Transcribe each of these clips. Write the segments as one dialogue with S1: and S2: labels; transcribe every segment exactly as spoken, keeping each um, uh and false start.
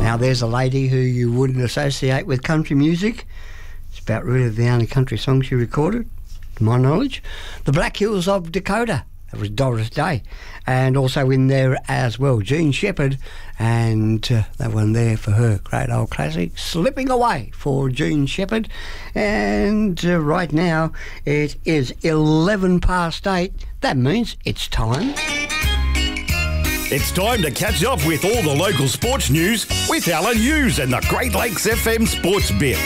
S1: Now, there's a lady who you wouldn't associate with country music. It's about really the only country song she recorded, to my knowledge. The Black Hills of Dakota. That was Doris Day. And also in there as well, Jean Shepherd. And uh, that one there for her, great old classic, Slipping Away for Jean Shepherd. And uh, right now it is eleven past eight. That means it's time.
S2: It's time to catch up with all the local sports news with Alan Hughes and the Great Lakes F M Sports Bit.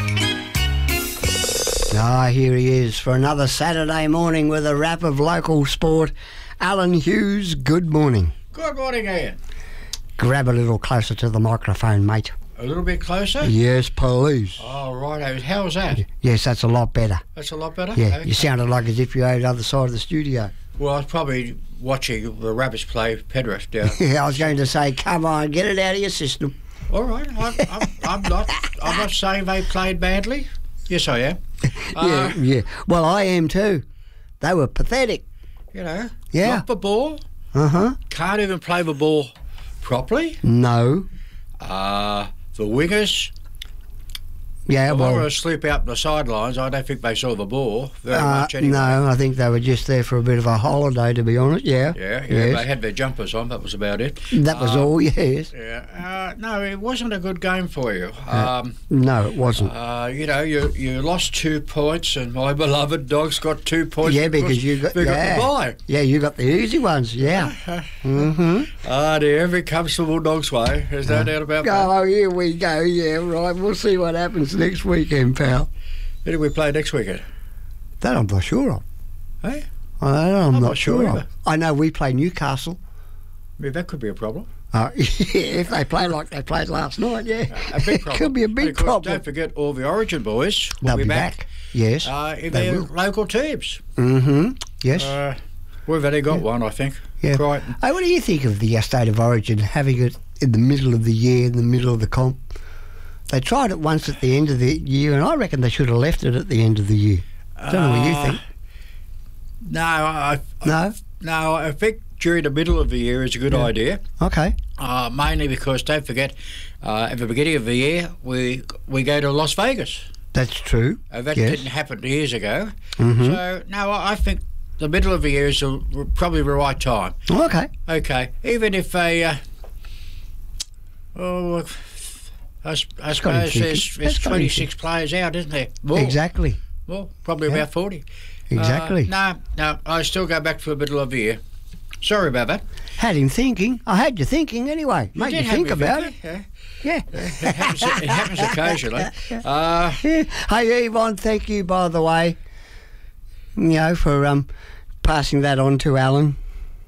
S1: Ah, here he is for another Saturday morning with a wrap of local sport. Alan Hughes, good morning.
S3: Good morning, Ian.
S1: Grab a little closer to the microphone, mate.
S3: A little bit closer?
S1: Yes, please.
S3: Oh, right. How's that?
S1: Yes, that's a lot better.
S3: That's a lot better?
S1: Yeah,
S3: Okay.
S1: you sounded like as if you were at the other side of the studio.
S3: Well, I was probably watching the Rabbits play Penrith down.
S1: Yeah, I was going to say, come on, get it out of your system.
S3: All right. I'm, I'm, I'm not I'm not saying they played badly. Yes, I am.
S1: Yeah,
S3: Uh,
S1: yeah. Well, I am too. They were pathetic.
S3: You know,
S1: Yeah.
S3: drop the ball.
S1: Uh-huh.
S3: Can't even play the ball properly.
S1: No.
S3: Uh, the wingers,
S1: Yeah,
S3: well, they were
S1: well,
S3: asleep out the sidelines. I don't think they saw the ball very
S1: uh,
S3: much anyway.
S1: no, I think they were just there for a bit of a holiday, to be honest, yeah.
S3: Yeah, yeah,
S1: Yes.
S3: they had their jumpers on. That was about it.
S1: That was
S3: Uh,
S1: all, yes.
S3: Yeah, uh, no, it wasn't a good game for you. Um,
S1: No, it wasn't.
S3: uh, you know, you you lost two points, and my beloved Dogs got two points.
S1: Yeah, because you got-
S3: they
S1: yeah.
S3: got the bye.
S1: Yeah, you got the easy ones, yeah. Mm-hmm.
S3: Ah, dear, every comes to Bulldogs' way. There's no doubt about that.
S1: Oh, here we go, yeah, right. We'll see what happens next weekend, pal.
S3: Who do we play next weekend?
S1: That I'm not sure of.
S3: Hey,
S1: I I'm,
S3: I'm
S1: not,
S3: not
S1: sure
S3: sure
S1: of.
S3: either.
S1: I know we play Newcastle.
S3: yeah, that could be a problem.
S1: Uh, if they play like they played last night, yeah.
S3: A big problem.
S1: Could be a
S3: And
S1: big
S3: of course,
S1: problem.
S3: Don't forget all the Origin boys will
S1: They'll
S3: be,
S1: be
S3: back,
S1: back. Yes.
S3: uh, in
S1: they
S3: their
S1: will.
S3: local teams.
S1: Mm-hmm. Yes.
S3: Uh, we've only got one, I think.
S1: Yeah.
S3: Crichton.
S1: Hey, what do you think of the uh, State of Origin, having it in the middle of the year, in the middle of the comp? They tried it once at the end of the year, and I reckon they should have left it at the end of the year. I don't know what you
S3: Uh,
S1: think.
S3: No, I, I,
S1: No?
S3: no, I think during the middle of the year is a good
S1: Yeah.
S3: idea.
S1: Okay.
S3: Uh, mainly because don't forget, uh, at the beginning of the year we we go to Las Vegas.
S1: That's true.
S3: Uh, that
S1: Yes.
S3: didn't happen years ago.
S1: Mhm.
S3: So no, I I think the middle of the year is the, probably the right time.
S1: Okay.
S3: Okay, even if they, uh, oh, I, s- I
S1: got him
S3: suppose
S1: thinking.
S3: there's,
S1: That's
S3: there's
S1: got him
S3: twenty-six players out, isn't there? More,
S1: Exactly.
S3: Well, probably
S1: Yeah.
S3: about forty.
S1: Exactly.
S3: Uh, no, no, I still go back to the middle of the year. Sorry about that.
S1: Had him thinking. I had you thinking anyway. Made you
S3: did have
S1: think
S3: me
S1: about
S3: thinking,
S1: it.
S3: Yeah.
S1: Yeah.
S3: It happens, it happens occasionally. Uh,
S1: Hey, Yvonne, thank you, by the way, you know, for um, passing that on to Alan.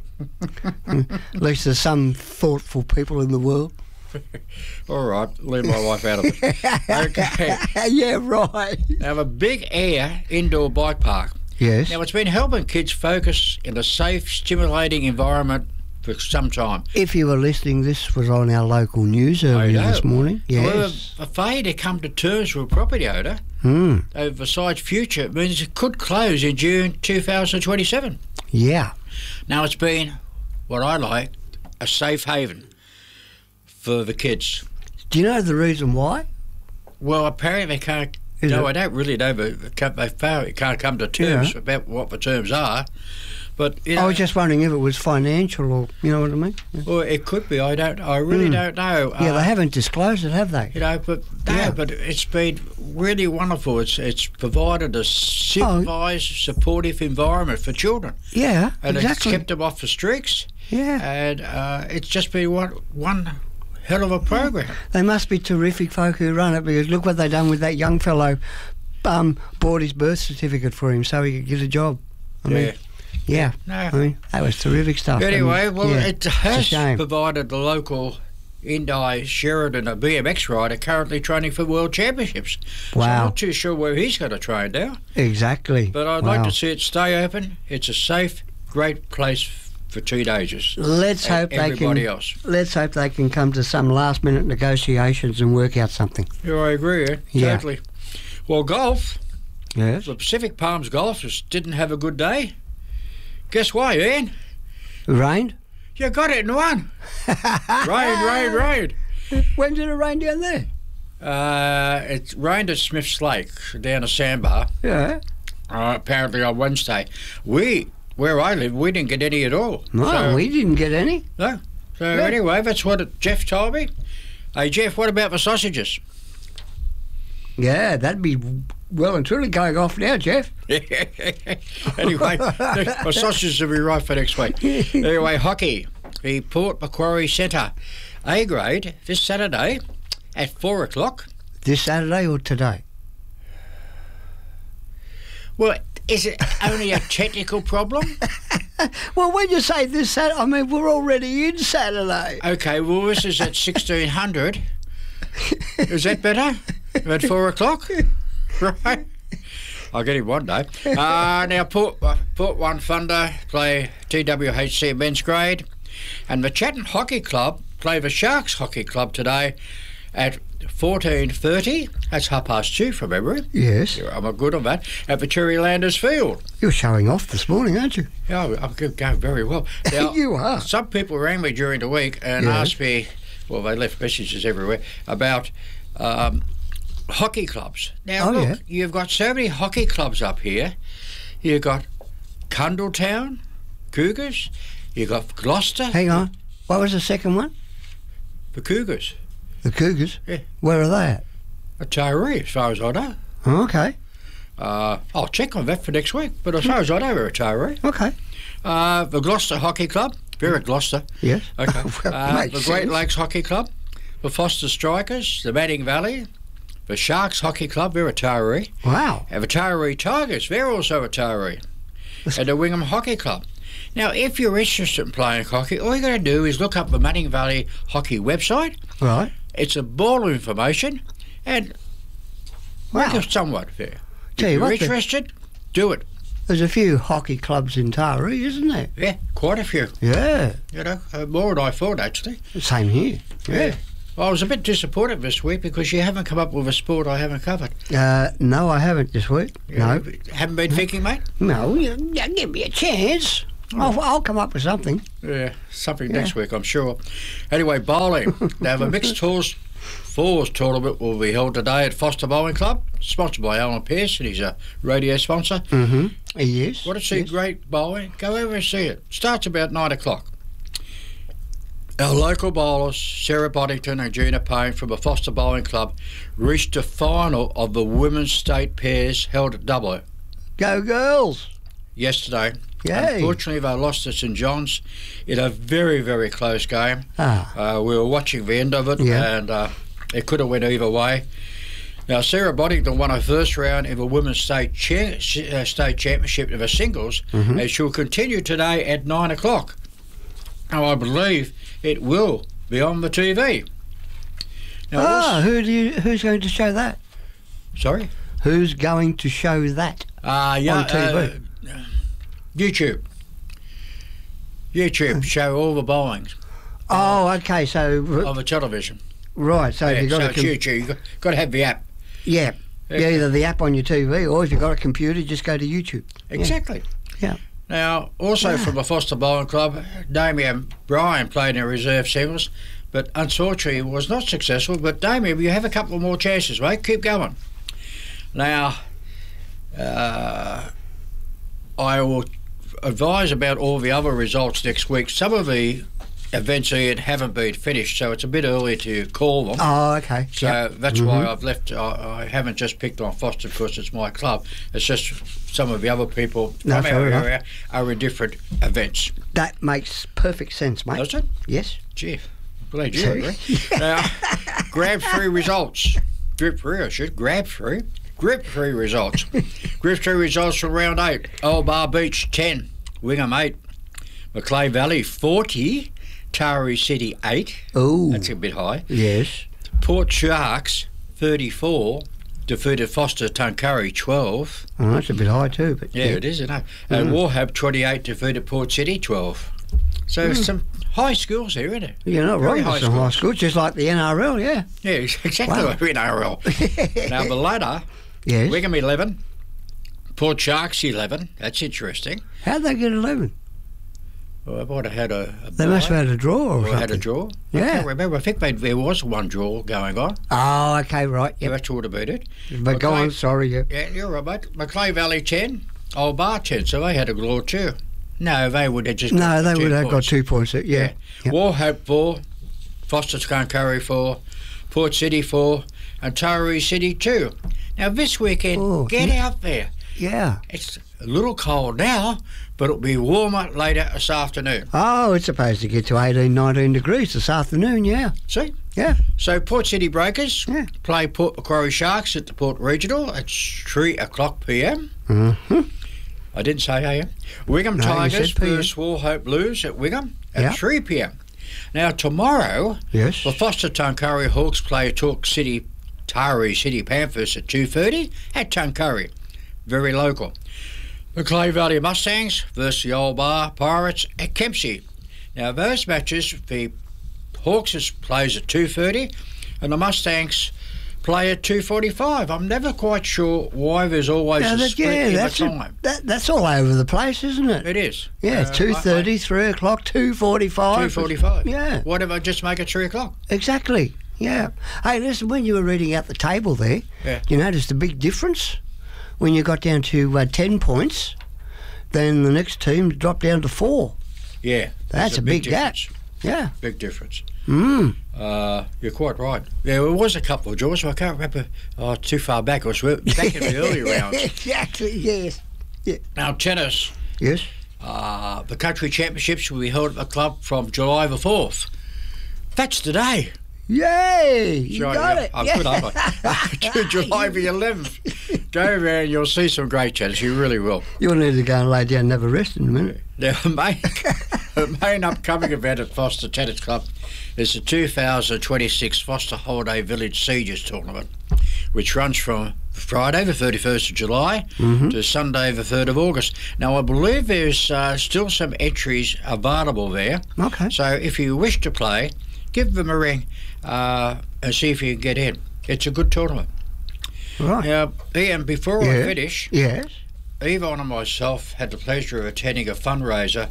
S1: At least there's some thoughtful people in the world.
S3: all right, leave my wife out of it. Okay.
S1: Yeah, right.
S3: Now, a big air indoor bike park.
S1: Yes.
S3: Now, it's been helping kids focus in a safe, stimulating environment for some time.
S1: If you were listening, this was on our local news earlier
S3: know.
S1: this morning.
S3: However,
S1: Yes.
S3: a failure to come to terms with a property owner
S1: Mm.
S3: over the site's future means it could close in June two thousand twenty-seven.
S1: Yeah.
S3: Now, it's been what I like, a safe haven for the kids.
S1: Do you know the reason why?
S3: Well, apparently they can't.
S1: Is
S3: no,
S1: it?
S3: I don't really know, but can't- they fail, can't come to terms
S1: Yeah.
S3: about what the terms are. But you know,
S1: I was just wondering if it was financial or, you know what I mean? Yeah,
S3: well, it could be. I don't. I really
S1: Mm.
S3: don't know.
S1: yeah
S3: Uh,
S1: they haven't disclosed it, have they?
S3: You know, but no,
S1: Yeah.
S3: but it's been really wonderful. It's it's provided a supervised, supportive environment for children,
S1: Yeah,
S3: and
S1: exactly.
S3: it's kept them off the streets.
S1: Yeah.
S3: And uh, it's just been one one hell of a program.
S1: They must be terrific folk who run it, because look what they've done with that young fellow. Um, bought his birth certificate for him so he could get a job. I mean, yeah.
S3: No.
S1: I mean, that was terrific stuff.
S3: Anyway,
S1: And,
S3: well,
S1: yeah,
S3: it
S1: it's a
S3: has
S1: shame.
S3: provided the local Indi Sheridan, a B M X rider, currently training for World Championships. So I'm
S1: Wow.
S3: not too sure where he's going to train now,
S1: Exactly.
S3: but I'd
S1: Wow.
S3: like to see it stay open. It's a safe, great place for teenagers.
S1: Let's
S3: and
S1: hope they
S3: everybody
S1: can.
S3: else.
S1: Let's hope they can come to some last-minute negotiations and work out something.
S3: Yeah, I agree. Yeah,
S1: Yeah.
S3: totally. Well, golf.
S1: Yes.
S3: The Pacific Palms golfers didn't have a good day. Guess why, Ian?
S1: Rained.
S3: You got it in one. rain, rain, rain.
S1: When did it rain down there?
S3: Uh, it rained at Smith's Lake down at Sandbar.
S1: Yeah.
S3: Uh, apparently on Wednesday. We, where I live, we didn't get any at all.
S1: No,
S3: So-
S1: we didn't get any.
S3: No. So
S1: Yeah.
S3: anyway, that's what it, Jeff told me. Hey, Jeff, what about the sausages?
S1: Yeah, that'd be well and truly going off now, Jeff.
S3: Anyway, the sausages will be right for next week. Anyway, hockey. The Port Macquarie Centre A grade this Saturday at four o'clock.
S1: This Saturday or today?
S3: Well, is it only a technical problem?
S1: Well, when you say this Saturday, I mean, we're already in Saturday.
S3: Okay, well, this is at sixteen hundred. Is that better? At four o'clock? Right. I'll get him one day. Uh, now, Port, uh, Port One Thunder play T W H C men's grade, and the Chatton Hockey Club play the Sharks Hockey Club today at fourteen thirty. That's half past two from memory.
S1: Yes.
S3: I'm good on that. At the Cherrylanders Field.
S1: You're showing off this morning, aren't you?
S3: Yeah, I'm going very well. Now,
S1: You are.
S3: Some people rang me during the week and
S1: Yeah.
S3: asked me, well, they left messages everywhere, about um, hockey clubs. Now,
S1: Oh,
S3: look,
S1: yeah.
S3: you've got so many hockey clubs up here. You've got Cundletown Cougars. You've got Gloucester.
S1: Hang on. What was the second one?
S3: The Cougars.
S1: The Cougars?
S3: Yeah.
S1: Where are they at?
S3: At Taree, as far as I know.
S1: Oh, okay.
S3: Uh, I'll check on that for next week, but as far as I know, they're at Taree.
S1: Okay.
S3: Uh, the Gloucester Hockey Club. They're at Gloucester.
S1: Yes.
S3: Okay.
S1: Well,
S3: uh,
S1: makes
S3: the Great
S1: sense.
S3: Lakes Hockey Club, the Foster Strikers, the Manning Valley, the Sharks Hockey Club, they're at Taree,
S1: Wow.
S3: and the Taree Tigers, they're also at Taree, and the Wingham Hockey Club. Now, if you're interested in playing hockey, all you got to do is look up the Manning Valley Hockey website.
S1: Right.
S3: It's a ball of information, and
S1: Wow.
S3: work somewhat there.
S1: Tell
S3: if
S1: you
S3: you're
S1: what, the-
S3: interested, do it.
S1: There's a few hockey clubs in Taree, isn't there?
S3: Yeah, quite a few.
S1: Yeah.
S3: You know, uh, more than I thought, actually.
S1: Same here. Yeah.
S3: Well, I was a bit disappointed this week because you haven't come up with a sport I haven't covered.
S1: Uh, no, I haven't this week. No.
S3: Haven't been thinking, mate?
S1: No, you, you give me a chance. I'll, I'll come up with something.
S3: Yeah, something
S1: Yeah.
S3: next week, I'm sure. Anyway, bowling. Now, the mixed tours fours tournament will be held today at Foster Bowling Club, sponsored by Alan Pearce, and he's a radio sponsor.
S1: Mm-hmm. Yes.
S3: Want to see
S1: yes.
S3: great bowling? Go over and see it. Starts about nine o'clock. Our local bowlers, Sarah Boddington and Gina Payne from the Foster Bowling Club, reached the final of the women's state pairs held at Dubbo
S1: Go girls.
S3: yesterday.
S1: Yay.
S3: Unfortunately, they lost to St John's in a very, very close game.
S1: Ah.
S3: Uh, we were watching the end of it,
S1: Yeah.
S3: and uh, it could have went either way. Now, Sarah Boddington won her first round in the women's state cha- uh, state championship of her singles,
S1: Mhm.
S3: and she'll continue today at nine o'clock. Now, I believe it will be on the T V. Now,
S1: Ah,
S3: this-
S1: who do you, who's going to show that?
S3: sorry?
S1: Who's going to show that?
S3: Uh, yeah,
S1: On T V.
S3: Uh, YouTube. YouTube show all the bowlings
S1: Oh, okay. So
S3: on the television.
S1: right. So
S3: Yeah,
S1: you've got
S3: so
S1: a
S3: it's
S1: com-
S3: YouTube. You've got, got to have the app.
S1: yeah.
S3: Yeah.
S1: Yeah, either the app on your T V or if you've got a computer, just go to YouTube. Yeah.
S3: Exactly.
S1: Yeah.
S3: Now, also from the Foster Bowling Club, Damien Bryan played in reserve singles, but unfortunately was not successful. But Damien, you have a couple more chances, mate. Keep going. Now, uh, I will advise about all the other results next week. Some of the events here haven't been finished, so it's a bit early to call them.
S1: Oh, okay.
S3: So
S1: Yep.
S3: that's why
S1: Mhm.
S3: I've left. I, I haven't just picked on Foster because it's my club. It's just some of the other people
S1: No,
S3: from
S1: fair
S3: our
S1: enough.
S3: area are in different events.
S1: That makes perfect sense, mate.
S3: Does it?
S1: Yes.
S3: Gee, glad you agree. Now, grab three results. Grip three, I should. Grab three. Grip three results. Grip three results from round eight. Old Bar Beach, ten. Wingham, eight. Macleay Valley, forty. Taree City, eight.
S1: Oh.
S3: That's a bit high.
S1: Yes.
S3: Port Sharks, thirty-four. Defeated Foster Tuncurry, twelve.
S1: Oh, that's a bit high too, but
S3: Yeah, it is, isn't it? And
S1: Mm.
S3: Warhab, twenty-eight. Defeated Port City, twelve. So some high schools here, isn't it?
S1: You're not
S3: Very
S1: wrong.
S3: high
S1: It's a high
S3: schools.
S1: school, just like the N R L, yeah.
S3: Yeah, exactly
S1: Wow.
S3: like in R L. Now, the ladder,
S1: Yes.
S3: Wingham, eleven. Port Sharks, eleven. That's interesting.
S1: How'd they get eleven?
S3: Well, I might have had a, a
S1: They must have had a draw or,
S3: or
S1: something.
S3: had a draw. I
S1: Yeah.
S3: can't remember. I think they, there was one draw going on.
S1: Oh, okay, right.
S3: Yeah,
S1: Yep.
S3: that would have been it.
S1: But go
S3: Macleay-
S1: on, sorry. Yeah.
S3: Yeah, you're right, mate. Macleay Valley ten, Old Bar ten, so they had a draw too. No, they would have just got
S1: No, they
S3: two
S1: would have got
S3: points.
S1: two points. Yeah.
S3: Yeah.
S1: Yep.
S3: Warhope four, Foster Tuncurry four, Port City four, and Taree City two. Now this weekend,
S1: Oh,
S3: get
S1: yeah.
S3: out there.
S1: Yeah.
S3: It's a little cold now, but it'll be warmer later this afternoon.
S1: Oh, it's supposed to get to eighteen, nineteen degrees this afternoon, yeah.
S3: See?
S1: Yeah.
S3: So Port City Breakers
S1: Yeah.
S3: play Port Macquarie Sharks at the Port Regional at three o'clock p m.
S1: Mm-hmm.
S3: I didn't say a m. Wigham
S1: No, you
S3: Tigers
S1: said P M.
S3: versus Warhope Blues at Wigham at
S1: Yeah.
S3: three p m. Now tomorrow,
S1: Yes.
S3: the Foster Tuncurry Hawks play Talk City Taree City Panthers at two thirty at Tuncurry. Very local. Macleay Valley Mustangs versus the Old Bar Pirates at Kempsey. Now those matches, the Hawks is- plays at two thirty and the Mustangs play at two forty-five. I'm never quite sure why there's always
S1: Yeah,
S3: a
S1: that,
S3: split
S1: yeah,
S3: in the
S1: that's, a,
S3: time.
S1: that, that's all over the place, isn't it?
S3: It is.
S1: Yeah,
S3: Uh,
S1: two thirty, three o'clock, two forty-five.
S3: two forty-five.
S1: Yeah,
S3: What if I just make it three o'clock?
S1: exactly. Yeah. Hey, listen, when you were reading out the table there,
S3: Yeah.
S1: you noticed a big difference? When you got down to uh, ten points, then the next team dropped down to four.
S3: Yeah.
S1: That's
S3: there's
S1: a big gap.
S3: difference.
S1: Yeah.
S3: Big difference.
S1: Mm.
S3: Uh, you're quite right. There was a couple of draws, but I can't remember oh, too far back. It was back in the early rounds.
S1: Exactly, yes.
S3: Now, tennis,
S1: Yes.
S3: uh, the country championships will be held at the club from July the fourth. That's today.
S1: Yay! You
S3: Sure,
S1: got
S3: yeah.
S1: it.
S3: Oh,
S1: yeah.
S3: good, haven't I? To July the eleventh. Go there and you'll see some great tennis. You really will.
S1: You'll need to go and lay down and have a rest in a minute.
S3: Now, the main, the main upcoming event at Foster Tennis Club is the two thousand twenty-six Foster Holiday Village Sieges Tournament, which runs from Friday the thirty-first of July
S1: Mm-hmm.
S3: to Sunday the third of August. Now, I believe there's uh, still some entries available there.
S1: Okay.
S3: So if you wish to play, give them a ring uh, and see if you can get in. It's a good tournament.
S1: Right.
S3: Now, Ian, before
S1: Yeah.
S3: I finish,
S1: Yes.
S3: Yvonne and myself had the pleasure of attending a fundraiser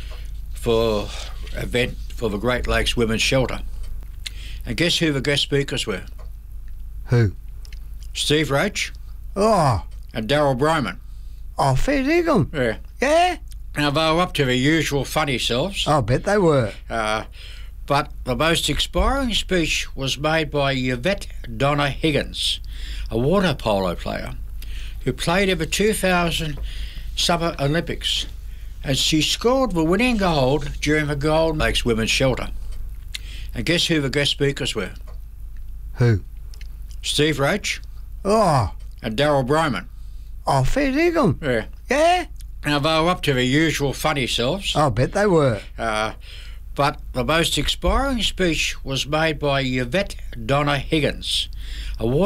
S3: for event for the Great Lakes Women's Shelter. And guess who the guest speakers were?
S1: Who?
S3: Steve Roach
S1: Oh.
S3: and Daryl Bryman.
S1: Oh, fair dinkum.
S3: Yeah.
S1: Yeah?
S3: Now, they were up to their usual funny selves,
S1: I bet they were.
S3: uh, but the most inspiring speech was made by Yvette Donna Higgins, a water polo player who played in the two thousand Summer Olympics, and she scored the winning goal during the Gold Lakes Women's Shelter. And guess who the guest speakers were?
S1: Who?
S3: Steve Roach
S1: Oh.
S3: and Daryl Bryman.
S1: Oh, fair dinkum.
S3: Yeah.
S1: Yeah?
S3: Now, they were up to their usual funny selves,
S1: I bet they were.
S3: uh, but the most inspiring speech was made by Yvette Donna Higgins, a water